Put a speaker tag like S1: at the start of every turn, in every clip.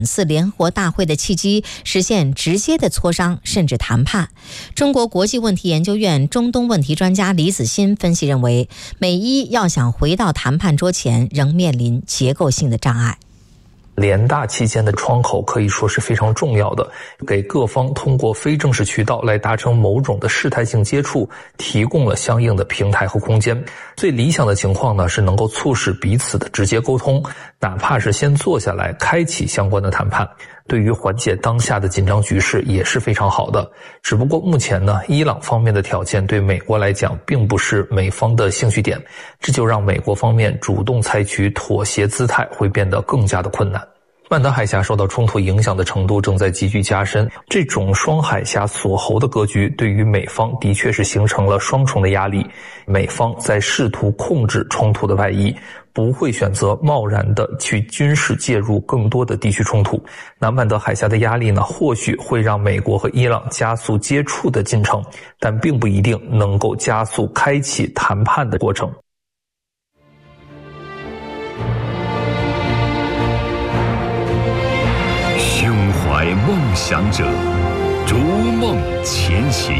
S1: 次联合大会的契机，实现直接的磋商甚至谈判。中国国际问题研究院中东问题专家李子欣分析认为，美伊要想回到谈判桌前，仍面临结构性的障碍。
S2: 联大期间的窗口可以说是非常重要的，给各方通过非正式渠道来达成某种的试探性接触提供了相应的平台和空间。最理想的情况呢，是能够促使彼此的直接沟通，哪怕是先坐下来开启相关的谈判，对于缓解当下的紧张局势也是非常好的。只不过目前呢，伊朗方面的条件对美国来讲并不是美方的兴趣点，这就让美国方面主动采取妥协姿态会变得更加的困难。曼德海峡受到冲突影响的程度正在急剧加深，这种双海峡锁喉的格局对于美方的确是形成了双重的压力。美方在试图控制冲突的外溢，不会选择贸然的去军事介入更多的地区冲突。那曼德海峡的压力呢，或许会让美国和伊朗加速接触的进程，但并不一定能够加速开启谈判的过程。
S3: 胸怀梦想者，逐梦前行；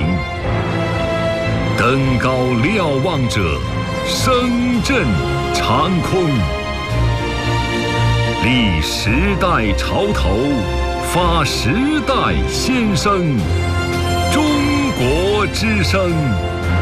S3: 登高瞭望者，声震长空。立时代潮头，发时代先声。中国之声